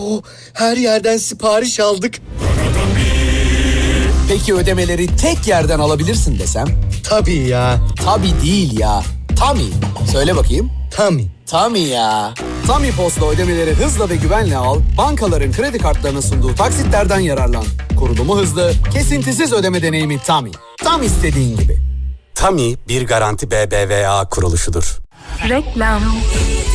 Her yerden sipariş aldık. Peki ödemeleri tek yerden alabilirsin desem? Tabii ya. Tabii değil ya. Tami. Söyle bakayım. Tami. Tami ya. Tami Post'la ödemeleri hızla ve güvenle al. Bankaların kredi kartlarına sunduğu taksitlerden yararlan. Kurulumu hızlı, kesintisiz ödeme deneyimi Tami. Tam istediğin gibi. Tami bir Garanti BBVA kuruluşudur. Reklam.